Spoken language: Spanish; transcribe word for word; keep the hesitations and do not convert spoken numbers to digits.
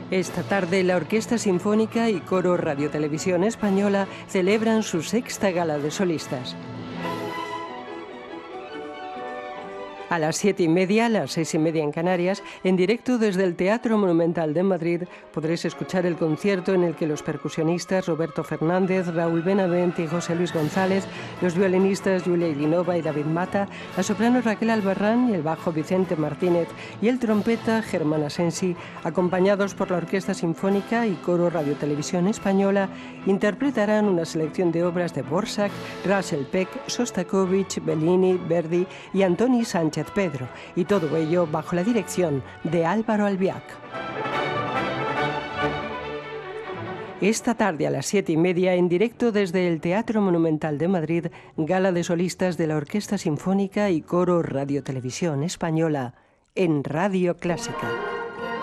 Esta tarde la Orquesta Sinfónica y Coro Radiotelevisión Española celebran su sexta gala de solistas. A las siete y media, a las seis y media en Canarias, en directo desde el Teatro Monumental de Madrid, podréis escuchar el concierto en el que los percusionistas Roberto Fernández, Raúl Benavent y José Luis González, los violinistas Julia Ilinova y David Mata, la soprano Raquel Albarrán y el bajo Vicente Martínez y el trompeta Germán Asensi, acompañados por la Orquesta Sinfónica y Coro Radiotelevisión Española, interpretarán una selección de obras de Dvořák, Russell Peck, Sostakovich, Bellini, Verdi y Antoni Sánchez Pedro, y todo ello bajo la dirección de Álvaro Albiac. Esta tarde a las siete y media, en directo desde el Teatro Monumental de Madrid, gala de solistas de la Orquesta Sinfónica y Coro Radiotelevisión Española en Radio Clásica.